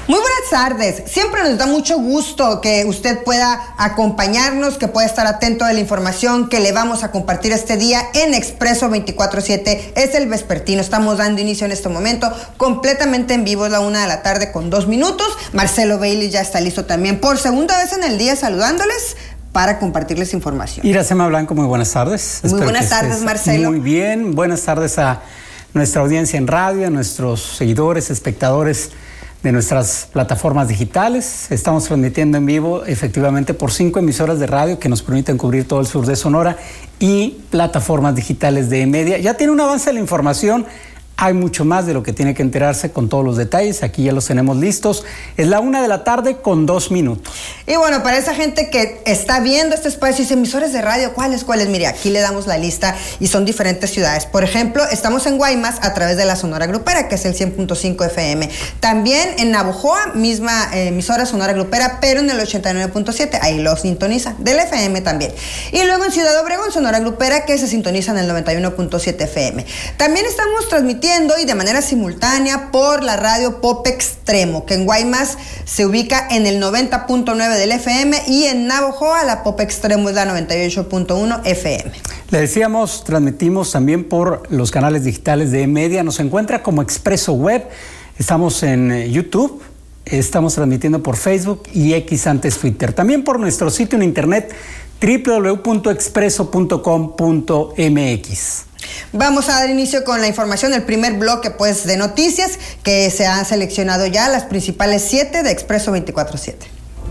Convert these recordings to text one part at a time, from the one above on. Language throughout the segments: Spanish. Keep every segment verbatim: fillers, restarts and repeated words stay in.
Muy buenas tardes. Siempre nos da mucho gusto que usted pueda acompañarnos, que pueda estar atento de la información que le vamos a compartir este día en Expreso veinticuatro siete. Es el vespertino. Estamos dando inicio en este momento completamente en vivo. Es la una de la tarde con dos minutos. Marcelo Bailey ya está listo también por segunda vez en el día saludándoles para compartirles información. Iracema Blanco, muy buenas tardes. Muy Espero buenas tardes, Marcelo. Muy bien. Buenas tardes a nuestra audiencia en radio, a nuestros seguidores, espectadores de nuestras plataformas digitales. Estamos transmitiendo en vivo efectivamente por cinco emisoras de radio que nos permiten cubrir todo el sur de Sonora y plataformas digitales de E-Media. Ya tiene un avance de la información. Hay mucho más de lo que tiene que enterarse con todos los detalles. Aquí ya los tenemos listos. Es la una de la tarde con dos minutos. Y bueno, para esa gente que está viendo este espacio y dice, emisores de radio, ¿cuáles, cuáles? Mire, aquí le damos la lista y son diferentes ciudades. Por ejemplo, estamos en Guaymas a través de la Sonora Grupera, que es el cien punto cinco F M. También en Navojoa, misma eh, emisora Sonora Grupera, pero en el ochenta y nueve punto siete. Ahí lo sintoniza, del F M también. Y luego en Ciudad Obregón, Sonora Grupera, que se sintoniza en el noventa y uno punto siete F M. También estamos transmitiendo y de manera simultánea por la radio Pop Extremo, que en Guaymas se ubica en el noventa punto nueve del F M y en Navojoa la Pop Extremo es la noventa y ocho punto uno F M. Le decíamos, transmitimos también por los canales digitales de E-Media. Nos encuentra como Expreso Web. Estamos en YouTube, estamos transmitiendo por Facebook y X antes Twitter. También por nuestro sitio en internet doble u doble u doble u punto expreso punto com punto m x. Vamos a dar inicio con la información, el primer bloque pues de noticias que se han seleccionado ya, las principales siete de Expreso veinticuatro siete.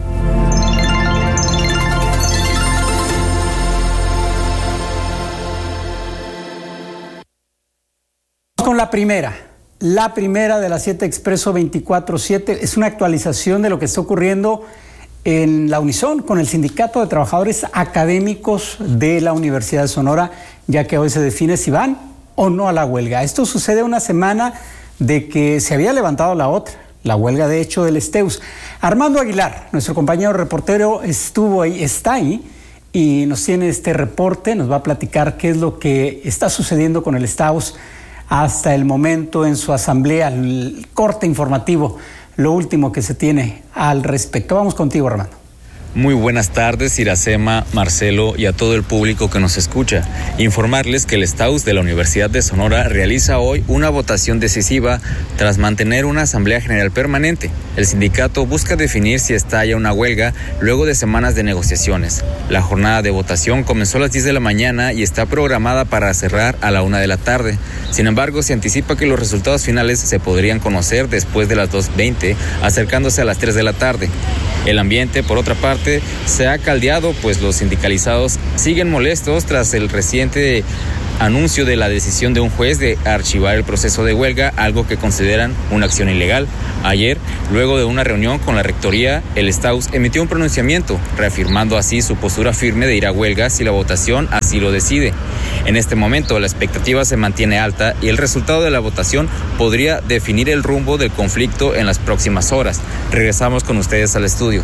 Con la primera, la primera de las siete Expreso veinticuatro siete es una actualización de lo que está ocurriendo en la Unison con el Sindicato de Trabajadores Académicos de la Universidad de Sonora, ya que hoy se define si van o no a la huelga. Esto sucede una semana de que se había levantado la otra, la huelga de hecho del STEUS. Armando Aguilar, nuestro compañero reportero, estuvo ahí, está ahí y nos tiene este reporte, nos va a platicar qué es lo que está sucediendo con el STEUS hasta el momento en su asamblea, el corte informativo, lo último que se tiene al respecto. Vamos contigo, Armando. Muy buenas tardes, Iracema, Marcelo y a todo el público que nos escucha. Informarles que el STEUS de la Universidad de Sonora realiza hoy una votación decisiva tras mantener una asamblea general permanente. El sindicato busca definir si estalla una huelga luego de semanas de negociaciones. La jornada de votación comenzó a las diez de la mañana y está programada para cerrar a la una de la tarde. Sin embargo, se anticipa que los resultados finales se podrían conocer después de las dos veinte, acercándose a las tres de la tarde. El ambiente, por otra parte, se ha caldeado, pues los sindicalizados siguen molestos tras el reciente anuncio de la decisión de un juez de archivar el proceso de huelga, algo que consideran una acción ilegal. Ayer, luego de una reunión con la rectoría, el STEUS emitió un pronunciamiento, reafirmando así su postura firme de ir a huelga si la votación así lo decide. En este momento, la expectativa se mantiene alta y el resultado de la votación podría definir el rumbo del conflicto en las próximas horas. Regresamos con ustedes al estudio.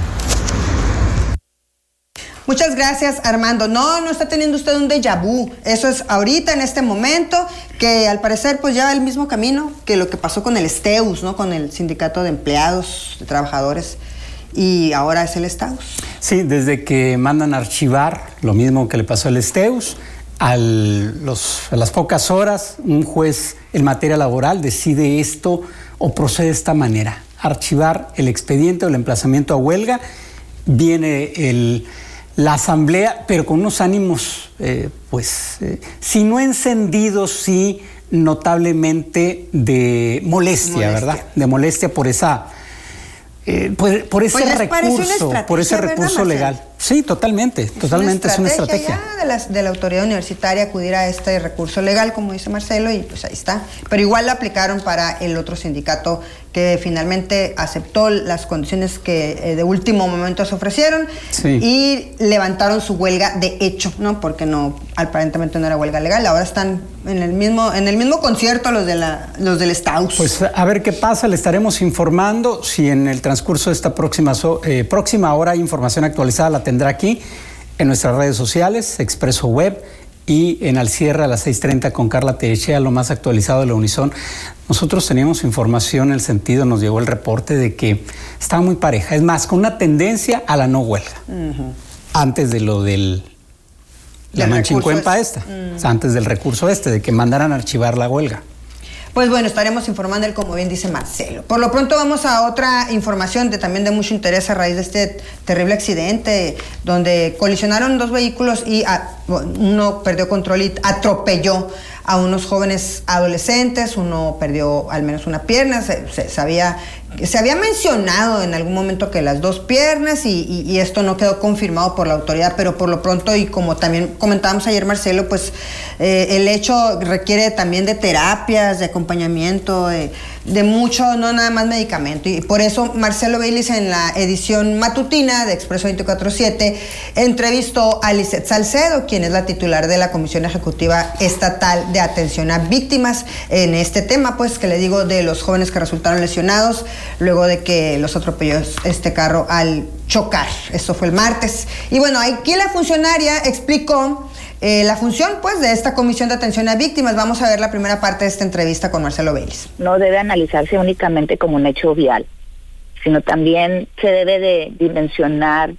Muchas gracias, Armando. No, no está teniendo usted un déjà vu. Eso es ahorita, en este momento, que al parecer pues lleva el mismo camino que lo que pasó con el STEUS, ¿no? Con el Sindicato de Empleados, de Trabajadores, y ahora es el STEUS. Sí, desde que mandan a archivar, lo mismo que le pasó al STEUS, al, los, a las pocas horas, un juez en materia laboral decide esto o procede de esta manera. Archivar el expediente o el emplazamiento a huelga, viene el... la asamblea, pero con unos ánimos, eh, pues, eh, si no encendidos, sí notablemente de molestia, molestia. ¿verdad? De molestia por esa, eh, por, por ese pues recurso, por ese recurso ¿verdad, legal. Sí, totalmente, es totalmente una es una estrategia. Ya de, las, de la autoridad universitaria acudir a este recurso legal, como dice Marcelo, y pues ahí está. Pero igual lo aplicaron para el otro sindicato que finalmente aceptó las condiciones que eh, de último momento se ofrecieron sí. y levantaron su huelga de hecho, ¿no? Porque no, aparentemente no era huelga legal. Ahora están en el mismo, en el mismo concierto los de la, los del STEUS. Pues a ver qué pasa, le estaremos informando. Si en el transcurso de esta próxima, eh, próxima hora hay información actualizada, la tendrá aquí en nuestras redes sociales, Expreso Web y en Al cierre a las seis treinta con Carla Teixeira, lo más actualizado de la Unison. Nosotros teníamos información en el sentido, nos llegó el reporte de que estaba muy pareja, es más, con una tendencia a la no huelga, uh-huh. antes de lo del la manchincuempa esta, uh-huh. o sea, antes del recurso este, de que mandaran a archivar la huelga. Pues bueno, estaremos informando él, como bien dice Marcelo. Por lo pronto vamos a otra información de también de mucho interés a raíz de este terrible accidente donde colisionaron dos vehículos y a, uno perdió control y atropelló a unos jóvenes adolescentes, uno perdió al menos una pierna, se, se, se, había, se había mencionado en algún momento que las dos piernas y, y, y esto no quedó confirmado por la autoridad, pero por lo pronto, y como también comentábamos ayer, Marcelo, pues eh, el hecho requiere también de terapias, de acompañamiento, de, de mucho, no nada más medicamento, y por eso Marcelo Baylis en la edición matutina de Expreso veinticuatro siete entrevistó a Lizeth Salcedo, quien es la titular de la Comisión Ejecutiva Estatal de Atención a Víctimas, en este tema, pues, que le digo, de los jóvenes que resultaron lesionados luego de que los atropelló este carro al chocar. Eso fue el martes. Y bueno, aquí la funcionaria explicó eh, la función, pues, de esta Comisión de Atención a Víctimas. Vamos a ver la primera parte de esta entrevista con Marcelo Baylis. No debe analizarse únicamente como un hecho vial, sino también se debe de dimensionar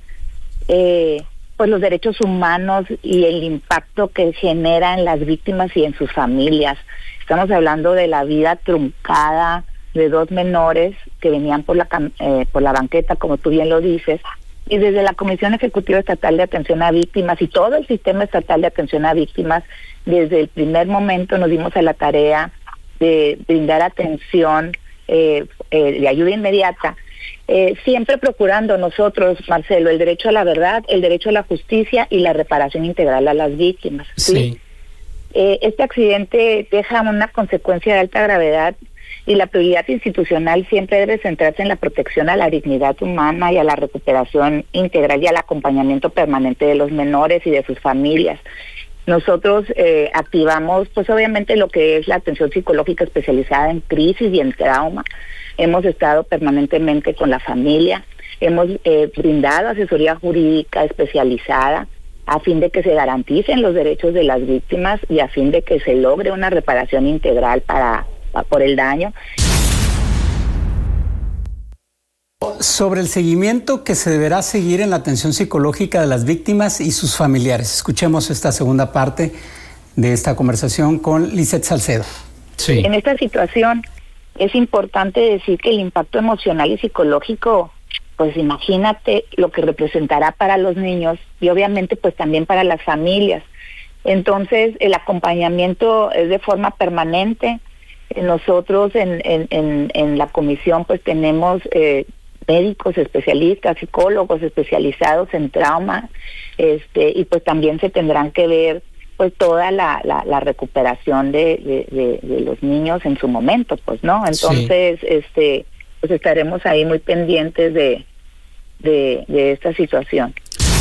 eh, pues los derechos humanos y el impacto que genera en las víctimas y en sus familias. Estamos hablando de la vida truncada de dos menores que venían por la eh, por la banqueta, como tú bien lo dices, y desde la Comisión Ejecutiva Estatal de Atención a Víctimas y todo el sistema estatal de atención a víctimas, desde el primer momento nos dimos a la tarea de brindar atención eh, eh, de ayuda inmediata, Eh, siempre procurando nosotros, Marcelo, el derecho a la verdad, el derecho a la justicia y la reparación integral a las víctimas. ¿sí? Sí. Eh, este accidente deja una consecuencia de alta gravedad y la prioridad institucional siempre debe centrarse en la protección a la dignidad humana y a la recuperación integral y al acompañamiento permanente de los menores y de sus familias. Nosotros eh, activamos, pues obviamente, lo que es la atención psicológica especializada en crisis y en trauma. Hemos estado permanentemente con la familia, hemos eh, brindado asesoría jurídica especializada a fin de que se garanticen los derechos de las víctimas y a fin de que se logre una reparación integral para, para por el daño. Sobre el seguimiento que se deberá seguir en la atención psicológica de las víctimas y sus familiares. Escuchemos esta segunda parte de esta conversación con Lizeth Salcedo. Sí. En esta situación es importante decir que el impacto emocional y psicológico, pues imagínate lo que representará para los niños y obviamente pues también para las familias. Entonces el acompañamiento es de forma permanente. Nosotros en, en, en, en la comisión pues tenemos eh, médicos especialistas, psicólogos especializados en trauma, este y pues también se tendrán que ver pues toda la, la, la recuperación de, de, de, de los niños en su momento, pues, ¿no? Entonces, sí. este, pues estaremos ahí muy pendientes de, de, de esta situación.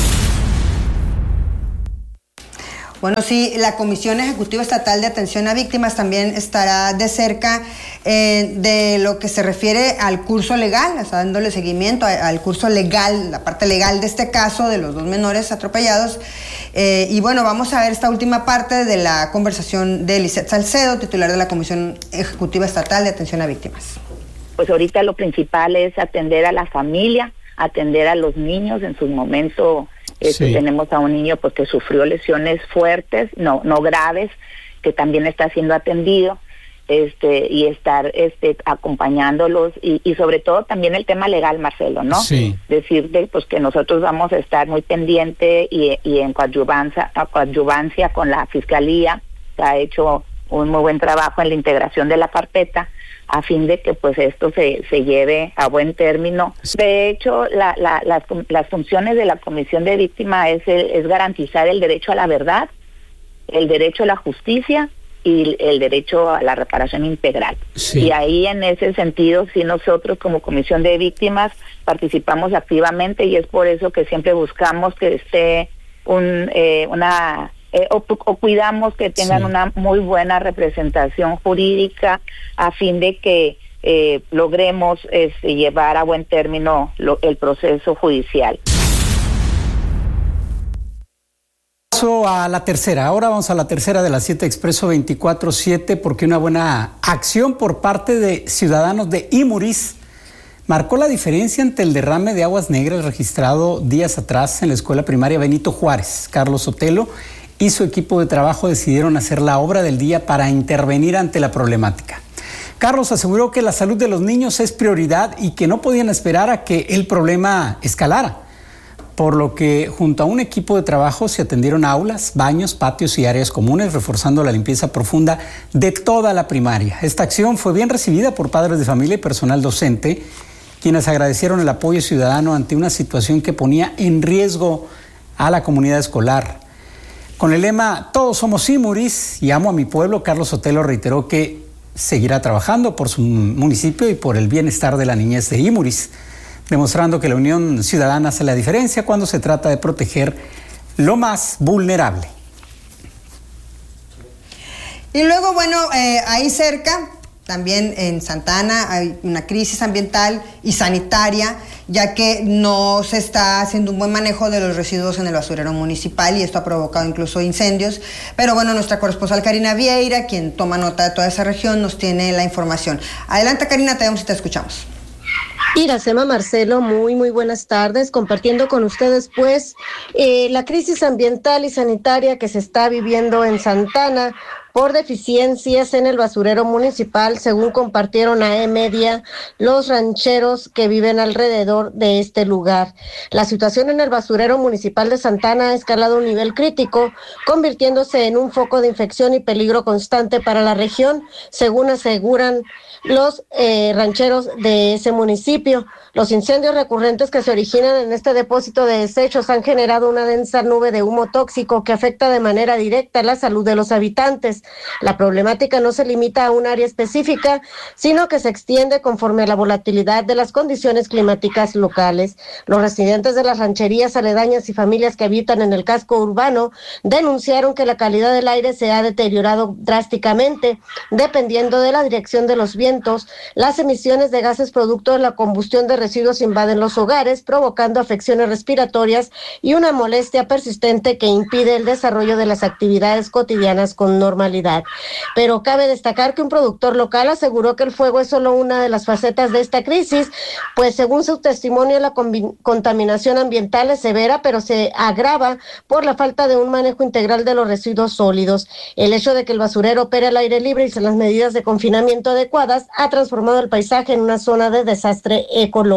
Bueno, sí, la Comisión Ejecutiva Estatal de Atención a Víctimas también estará de cerca eh, de lo que se refiere al curso legal, está dándole seguimiento a, al curso legal, la parte legal de este caso de los dos menores atropellados. Eh, y bueno, vamos a ver esta última parte de la conversación de Lizeth Salcedo, titular de la Comisión Ejecutiva Estatal de Atención a Víctimas. Pues ahorita lo principal es atender a la familia, atender a los niños en su momento. Este, sí. Tenemos a un niño pues, que sufrió lesiones fuertes, no no graves, que también está siendo atendido, este y estar este acompañándolos y, y sobre todo también el tema legal, Marcelo, ¿no? Sí. Decirte pues que nosotros vamos a estar muy pendiente y, y en coadyuvancia, coadyuvancia con la Fiscalía, que ha hecho un muy buen trabajo en la integración de la carpeta, a fin de que pues esto se, se lleve a buen término. De hecho, la, la, las, las funciones de la Comisión de Víctimas es, es garantizar el derecho a la verdad, el derecho a la justicia y el derecho a la reparación integral. Sí. Y ahí en ese sentido, sí, nosotros como Comisión de Víctimas participamos activamente y es por eso que siempre buscamos que esté un, eh, una... Eh, o, o cuidamos que tengan sí. una muy buena representación jurídica a fin de que eh, logremos este, llevar a buen término lo, el proceso judicial. Paso a la tercera. Ahora vamos a la tercera de las siete Expreso veinticuatro siete, porque una buena acción por parte de ciudadanos de Imuris marcó la diferencia ante el derrame de aguas negras registrado días atrás en la escuela primaria Benito Juárez. Carlos Sotelo y su equipo de trabajo decidieron hacer la obra del día para intervenir ante la problemática. Carlos aseguró que la salud de los niños es prioridad y que no podían esperar a que el problema escalara, por lo que junto a un equipo de trabajo se atendieron aulas, baños, patios y áreas comunes, reforzando la limpieza profunda de toda la primaria. Esta acción fue bien recibida por padres de familia y personal docente, quienes agradecieron el apoyo ciudadano ante una situación que ponía en riesgo a la comunidad escolar. Con el lema "Todos somos Imuris y amo a mi pueblo", Carlos Sotelo reiteró que seguirá trabajando por su municipio y por el bienestar de la niñez de Imuris, demostrando que la unión ciudadana hace la diferencia cuando se trata de proteger lo más vulnerable. Y luego, bueno, eh, ahí cerca, también en Santa Ana, hay una crisis ambiental y sanitaria, ya que no se está haciendo un buen manejo de los residuos en el basurero municipal y esto ha provocado incluso incendios. Pero bueno, nuestra corresponsal Karina Vieira, quien toma nota de toda esa región, nos tiene la información. Adelante, Karina, te vemos y te escuchamos. Iracema, Marcelo, muy muy buenas tardes, compartiendo con ustedes pues eh, la crisis ambiental y sanitaria que se está viviendo en Santa Ana por deficiencias en el basurero municipal, según compartieron a E-Media los rancheros que viven alrededor de este lugar. La situación en el basurero municipal de Santa Ana ha escalado a un nivel crítico, convirtiéndose en un foco de infección y peligro constante para la región, según aseguran los eh, rancheros de ese municipio. Los incendios recurrentes que se originan en este depósito de desechos han generado una densa nube de humo tóxico que afecta de manera directa la salud de los habitantes. La problemática no se limita a un área específica, sino que se extiende conforme a la volatilidad de las condiciones climáticas locales. Los residentes de las rancherías aledañas y familias que habitan en el casco urbano denunciaron que la calidad del aire se ha deteriorado drásticamente, dependiendo de la dirección de los vientos. Las emisiones de gases producto de la combustión de residuos invaden los hogares, provocando afecciones respiratorias y una molestia persistente que impide el desarrollo de las actividades cotidianas con normalidad. Pero cabe destacar que un productor local aseguró que el fuego es solo una de las facetas de esta crisis, pues según su testimonio la contaminación ambiental es severa, pero se agrava por la falta de un manejo integral de los residuos sólidos. El hecho de que el basurero opere al aire libre y sin las medidas de confinamiento adecuadas ha transformado el paisaje en una zona de desastre ecológico.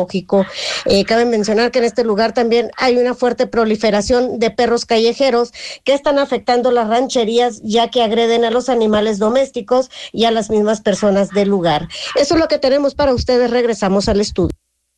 Eh, cabe mencionar que en este lugar también hay una fuerte proliferación de perros callejeros que están afectando las rancherías, ya que agreden a los animales domésticos y a las mismas personas del lugar. Eso es lo que tenemos para ustedes. Regresamos al estudio.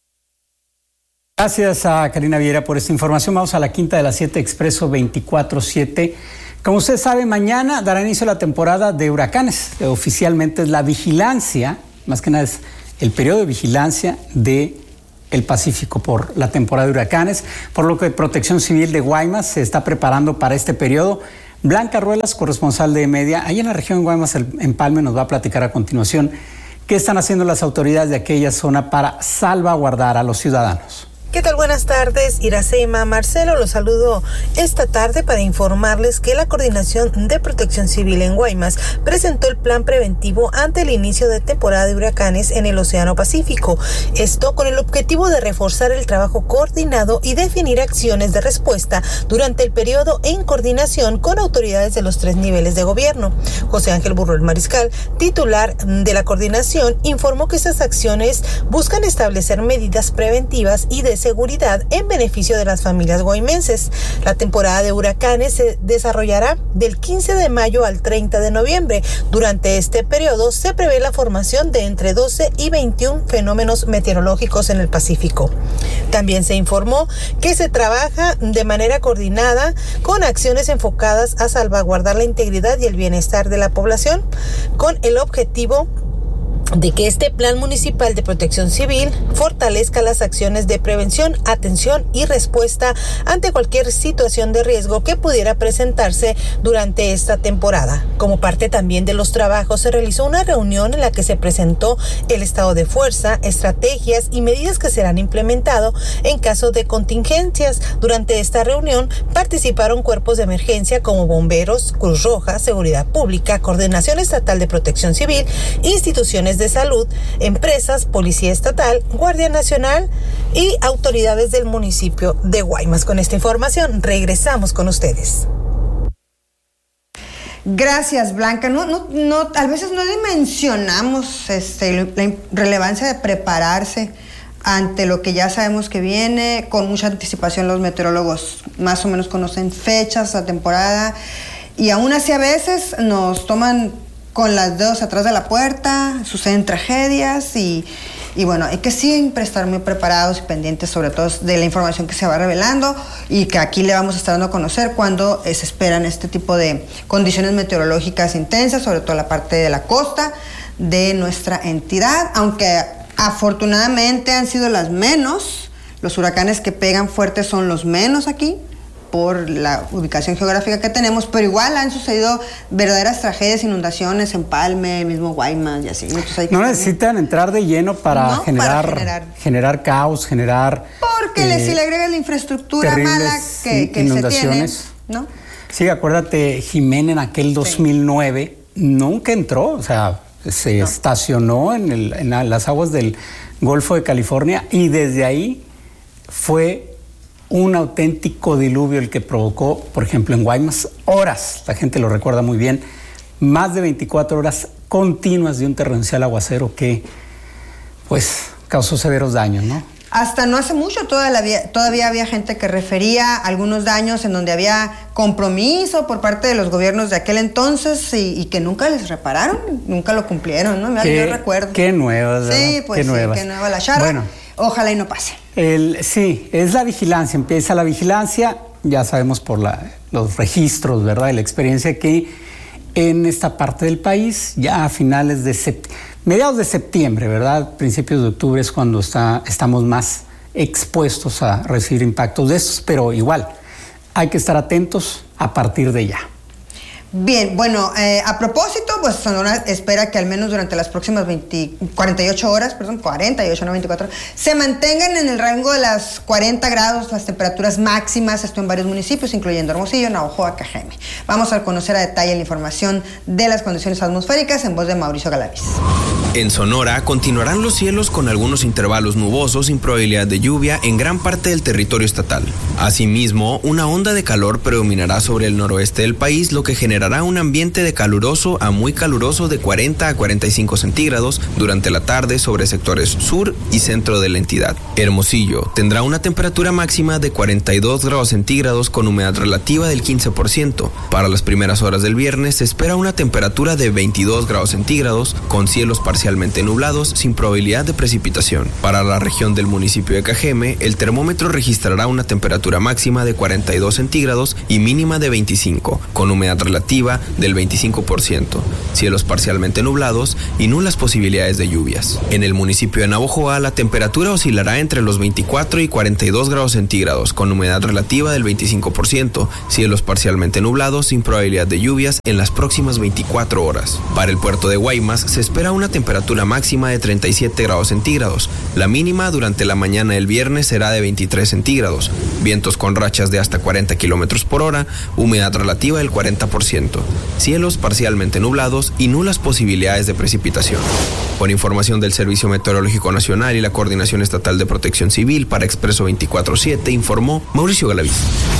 Gracias a Karina Vieira por esta información. Vamos a la quinta de las siete Expreso veinticuatro siete. Como usted sabe, mañana dará inicio la temporada de huracanes. Oficialmente es la vigilancia, más que nada es el periodo de vigilancia de el Pacífico por la temporada de huracanes, por lo que Protección Civil de Guaymas se está preparando para este periodo. Blanca Ruelas, corresponsal de E-Media, ahí en la región de Guaymas, el Empalme, nos va a platicar a continuación qué están haciendo las autoridades de aquella zona para salvaguardar a los ciudadanos. ¿Qué tal? Buenas tardes, Iracema, Marcelo, los saludo esta tarde para informarles que la Coordinación de Protección Civil en Guaymas presentó el plan preventivo ante el inicio de temporada de huracanes en el Océano Pacífico. Esto con el objetivo de reforzar el trabajo coordinado y definir acciones de respuesta durante el periodo en coordinación con autoridades de los tres niveles de gobierno. José Ángel Burruel Mariscal, titular de la coordinación, informó que estas acciones buscan establecer medidas preventivas y de seguridad en beneficio de las familias guaymenses. La temporada de huracanes se desarrollará del quince de mayo al treinta de noviembre. Durante este periodo se prevé la formación de entre doce y veintiún fenómenos meteorológicos en el Pacífico. También se informó que se trabaja de manera coordinada con acciones enfocadas a salvaguardar la integridad y el bienestar de la población, con el objetivo de que este Plan Municipal de Protección Civil fortalezca las acciones de prevención, atención y respuesta ante cualquier situación de riesgo que pudiera presentarse durante esta temporada. Como parte también de los trabajos, se realizó una reunión en la que se presentó el estado de fuerza, estrategias y medidas que serán implementadas en caso de contingencias. Durante esta reunión participaron cuerpos de emergencia como bomberos, Cruz Roja, Seguridad Pública, Coordinación Estatal de Protección Civil, instituciones de salud, empresas, Policía Estatal, Guardia Nacional y autoridades del municipio de Guaymas. Con esta información regresamos con ustedes. Gracias, Blanca. No, no, no, a veces no dimensionamos este, la relevancia de prepararse ante lo que ya sabemos que viene. Con mucha anticipación los meteorólogos más o menos conocen fechas, la temporada, y aún así a veces nos toman con las dedos atrás de la puerta, suceden tragedias y, y bueno, hay que siempre estar muy preparados y pendientes sobre todo de la información que se va revelando y que aquí le vamos a estar dando a conocer cuando se esperan este tipo de condiciones meteorológicas intensas, sobre todo la parte de la costa de nuestra entidad, aunque afortunadamente han sido las menos. Los huracanes que pegan fuerte son los menos aquí por la ubicación geográfica que tenemos, pero igual han sucedido verdaderas tragedias, inundaciones en Palme, mismo Guaymas y así. Hay que no necesitan tener... entrar de lleno para, no, generar, para generar generar caos, generar... Porque eh, le, si le agregas la infraestructura mala que, que se tiene, ¿no? Sí, acuérdate, Jimena en aquel dos mil nueve sí. nunca entró, o sea, se no. estacionó en, el, en las aguas del Golfo de California y desde ahí fue un auténtico diluvio el que provocó, por ejemplo, en Guaymas, horas, la gente lo recuerda muy bien, más de veinticuatro horas continuas de un torrencial aguacero que, pues, causó severos daños, ¿no? Hasta no hace mucho todavía, todavía había gente que refería algunos daños en donde había compromiso por parte de los gobiernos de aquel entonces y, y que nunca les repararon, nunca lo cumplieron, ¿no? Qué, Yo recuerdo. Qué nuevas, ¿verdad? Sí, pues qué sí, nuevas. qué nueva la charra. Bueno. Ojalá y no pase. El, sí, es la vigilancia, empieza la vigilancia, ya sabemos por la, los registros, ¿verdad? Y la experiencia que en esta parte del país, ya a finales de septiembre, mediados de septiembre, ¿verdad? Principios de octubre es cuando está, estamos más expuestos a recibir impactos de estos, pero igual, hay que estar atentos a partir de ya. Bien, bueno, eh, a propósito, pues Sonora espera que al menos durante las próximas veinte, cuarenta y ocho horas, perdón, cuarenta y ocho, no veinticuatro, se mantengan en el rango de las cuarenta grados las temperaturas máximas, esto en varios municipios, incluyendo Hermosillo, Navojoa, Cajeme. Vamos a conocer a detalle la información de las condiciones atmosféricas en voz de Mauricio Galaviz. En Sonora continuarán los cielos con algunos intervalos nubosos sin probabilidad de lluvia en gran parte del territorio estatal. Asimismo, una onda de calor predominará sobre el noroeste del país, lo que generará un ambiente de caluroso a muy caluroso de cuarenta a cuarenta y cinco centígrados durante la tarde sobre sectores sur y centro de la entidad. Hermosillo tendrá una temperatura máxima de cuarenta y dos grados centígrados con humedad relativa del quince por ciento. Para las primeras horas del viernes se espera una temperatura de veintidós grados centígrados con cielos parcialmente nublados sin probabilidad de precipitación. Para la región del municipio de Cajeme, el termómetro registrará una temperatura máxima de cuarenta y dos centígrados y mínima de veinticinco, con humedad relativa del veinticinco por ciento, cielos parcialmente nublados y nulas posibilidades de lluvias. En el municipio de Navojoa, la temperatura oscilará entre los veinticuatro y cuarenta y dos grados centígrados, con humedad relativa del veinticinco por ciento, cielos parcialmente nublados sin probabilidad de lluvias en las próximas veinticuatro horas. Para el puerto de Guaymas se espera una temperatura máxima de treinta y siete grados centígrados. La mínima durante la mañana del viernes será de veintitrés centígrados. Vientos con rachas de hasta cuarenta kilómetros por hora, humedad relativa del cuarenta por ciento. Cielos parcialmente nublados y nulas posibilidades de precipitación. Con información del Servicio Meteorológico Nacional y la Coordinación Estatal de Protección Civil para Expreso veinticuatro siete, informó Mauricio Galaviz.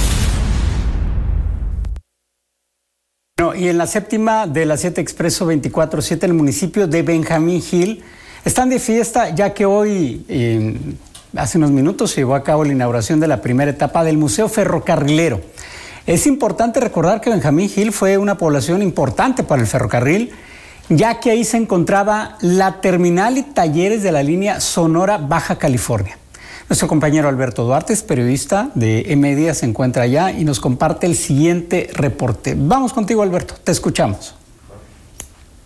Bueno, y en la séptima de la siete Expreso veinticuatro siete, en el municipio de Benjamín Gil, están de fiesta ya que hoy, eh, hace unos minutos, se llevó a cabo la inauguración de la primera etapa del Museo Ferrocarrilero. Es importante recordar que Benjamín Gil fue una población importante para el ferrocarril, ya que ahí se encontraba la terminal y talleres de la línea Sonora-Baja California. Nuestro compañero Alberto Duarte, es periodista de E-Media, se encuentra allá y nos comparte el siguiente reporte. Vamos contigo, Alberto, te escuchamos.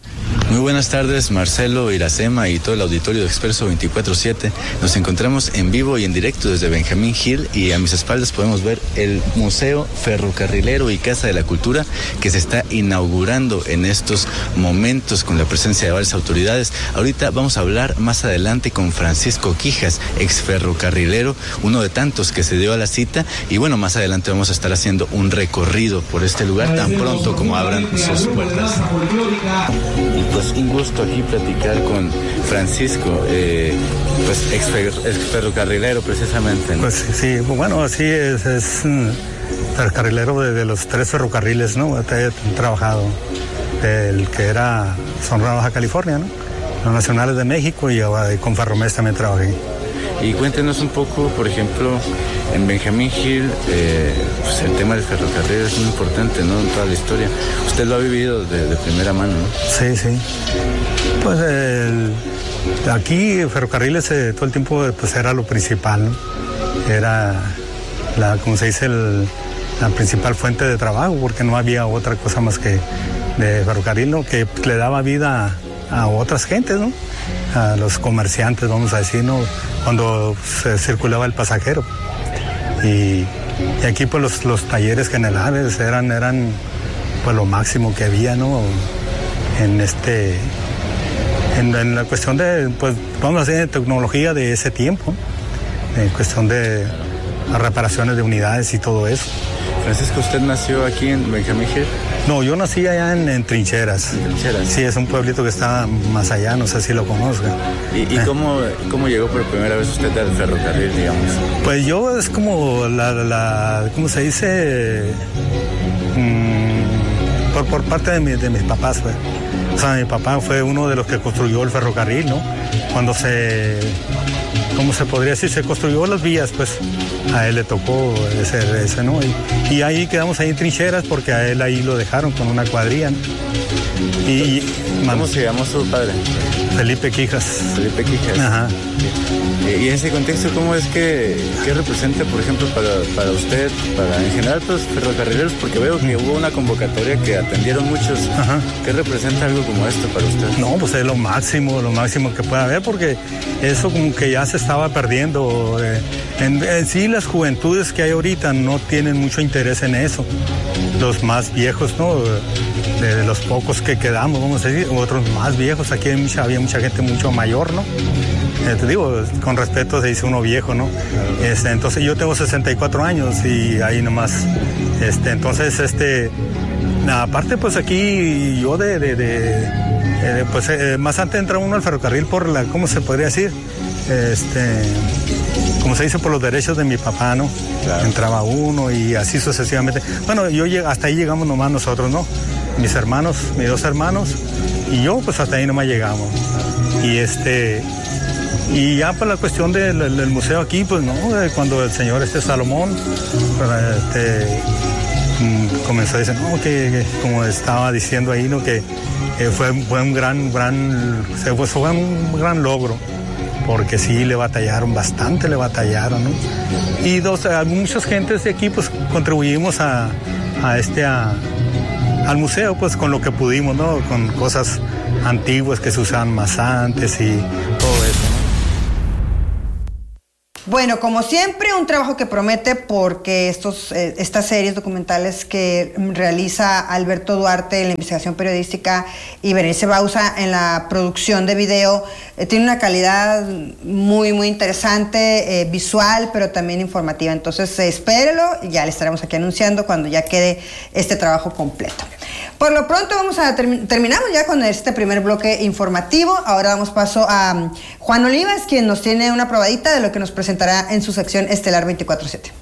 Muy buenas tardes, Marcelo, Iracema y todo el auditorio de Expreso veinticuatro siete. Nos encontramos en vivo y en directo desde Benjamín Hill y a mis espaldas podemos ver el Museo Ferrocarrilero y Casa de la Cultura que se está inaugurando en estos momentos con la presencia de varias autoridades. Ahorita vamos a hablar más adelante con Francisco Quijas, ex ferrocarrilero, uno de tantos que se dio a la cita, y bueno, más adelante vamos a estar haciendo un recorrido por este lugar tan pronto como abran sus puertas. Y pues un gusto aquí platicar con Francisco, eh, pues ex, ex ferrocarrilero precisamente, ¿no? Pues sí, bueno, así es, es ferrocarrilero de, de los tres ferrocarriles, ¿no? He trabajado, el que era Sonora, Baja California, ¿no? Los nacionales de México, y ahora con Ferromex también trabajé. Y cuéntenos un poco, por ejemplo, en Benjamín Hill, eh, pues el tema del ferrocarril es muy importante, ¿no? En toda la historia. Usted lo ha vivido de, de primera mano, ¿no? Sí, sí. Pues el, aquí ferrocarriles eh, todo el tiempo pues era lo principal, ¿no? Era, la, como se dice, el, la principal fuente de trabajo, porque no había otra cosa más que de ferrocarril, ¿no? Que le daba vida a, a otras gentes, ¿no? A los comerciantes, vamos a decir, ¿no? Cuando se circulaba el pasajero. Y, y aquí pues los, los talleres generales eran, eran pues lo máximo que había, ¿no? En este, en, en la cuestión de, pues vamos a decir, de tecnología de ese tiempo, en cuestión de reparaciones de unidades y todo eso. Francisco, ¿usted nació aquí en Benjamín Hill? No, yo nací allá en, en Trincheras. ¿En Trincheras? Sí, es un pueblito que está más allá, no sé si lo conozca. ¿Y, y eh. cómo, cómo llegó por primera vez usted al ferrocarril, digamos? Pues yo es como la, la ¿cómo se dice? Mm, por, por parte de, mi, de mis papás, pues. O sea, mi papá fue uno de los que construyó el ferrocarril, ¿no? Cuando se, ¿cómo se podría decir? Se construyó las vías, pues a él le tocó ese, ese ¿no? Y, y ahí quedamos ahí en Trincheras porque a él ahí lo dejaron con una cuadrilla, ¿no? Y, y ¿Cómo se llamó su padre? Felipe Quijas. Felipe Quijas. Ajá. Y en ese contexto, ¿cómo es que, qué representa, por ejemplo, para, para usted, para en general, pues ferrocarrileros? Porque veo que hubo una convocatoria que atendieron muchos. Ajá. ¿Qué representa algo como esto para usted? No, pues es lo máximo, lo máximo que puede haber, porque eso como que ya se estaba perdiendo. En, en sí, las juventudes que hay ahorita no tienen mucho interés en eso. Los más viejos, ¿no? De, de los pocos que quedamos, vamos a decir, otros más viejos. Aquí hay mucha, había mucha gente mucho mayor, ¿no? Eh, te digo, con respeto se dice uno viejo, ¿no? Este, entonces yo tengo sesenta y cuatro años y ahí nomás, este, entonces, este, aparte pues aquí yo de, de, de eh, pues eh, más antes entra uno al ferrocarril por la, ¿cómo se podría decir? Este, como se dice, por los derechos de mi papá, ¿no? Claro. Entraba uno y así sucesivamente. Bueno, yo hasta ahí llegamos nomás nosotros, ¿no? Mis hermanos, mis dos hermanos y yo, pues hasta ahí nomás llegamos. Y este... Y ya por la cuestión del, del museo aquí, pues no, cuando el señor este Salomón este, comenzó a decir, no, que, que como estaba diciendo ahí, no, que, que fue, fue un gran, gran, pues fue un gran logro, porque sí le batallaron bastante, le batallaron, ¿no? Y dos, muchas gentes de aquí, pues contribuimos a, a este, a, al museo, pues con lo que pudimos, ¿no? Con cosas antiguas que se usaban más antes y todo eso, ¿no? Bueno, como siempre, un trabajo que promete porque estos, eh, estas series documentales que realiza Alberto Duarte en la investigación periodística y Berenice Bauza en la producción de video, eh, tiene una calidad muy, muy interesante, eh, visual, pero también informativa. Entonces, eh, espérelo y ya le estaremos aquí anunciando cuando ya quede este trabajo completo. Por lo pronto vamos a term- terminamos ya con este primer bloque informativo. Ahora damos paso a um, Juan Olivas, quien nos tiene una probadita de lo que nos presentará en su sección Estelar veinticuatro siete.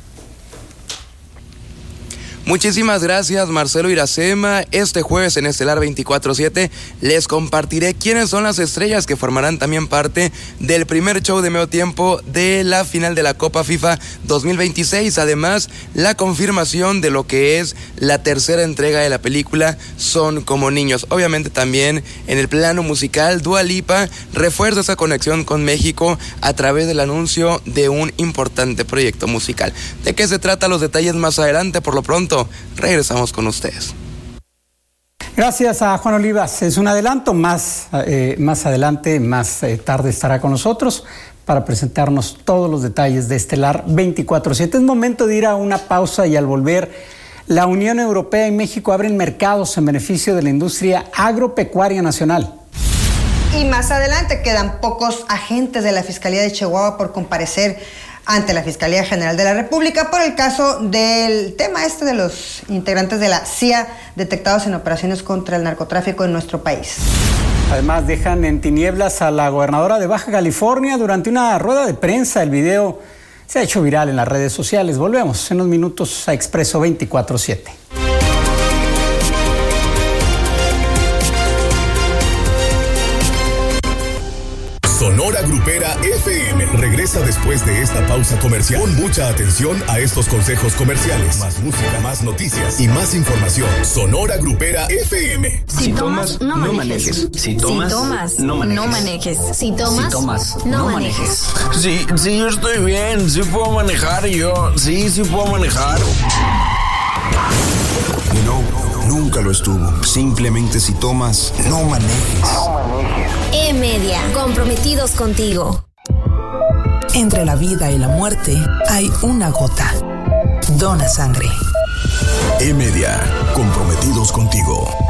Muchísimas gracias, Marcelo Iracema. Este jueves en Estelar veinticuatro siete les compartiré quiénes son las estrellas que formarán también parte del primer show de medio tiempo de la final de la Copa FIFA dos mil veintiséis. Además, la confirmación de lo que es la tercera entrega de la película Son como niños. Obviamente también en el plano musical, Dua Lipa refuerza esa conexión con México a través del anuncio de un importante proyecto musical. ¿De qué se trata? Los detalles más adelante. Por lo pronto, regresamos con ustedes. Gracias a Juan Olivas. Es un adelanto, más, eh, más adelante, más eh, tarde estará con nosotros para presentarnos todos los detalles de Estelar veinticuatro siete. Es momento de ir a una pausa y al volver, la Unión Europea y México abren mercados en beneficio de la industria agropecuaria nacional. Y más adelante quedan pocos agentes de la Fiscalía de Chihuahua por comparecer ante la Fiscalía General de la República por el caso del tema este de los integrantes de la C I A detectados en operaciones contra el narcotráfico en nuestro país. Además, dejan en tinieblas a la gobernadora de Baja California durante una rueda de prensa. El video se ha hecho viral en las redes sociales. Volvemos en unos minutos a Expreso veinticuatro siete. Sonora Grupera F M regresa después de esta pausa comercial. Pon mucha atención a estos consejos comerciales. Más música, más noticias y más información. Sonora Grupera F M. Si tomas, no manejes. Si tomas, no manejes. Si tomas, no manejes. Sí, sí, yo estoy bien. Sí puedo manejar yo. Sí, sí puedo manejar. No, nunca lo estuvo. Simplemente si tomas, no manejes. No manejes. E-Media, comprometidos contigo. Entre la vida y la muerte hay una gota. Dona sangre. E-Media, comprometidos contigo.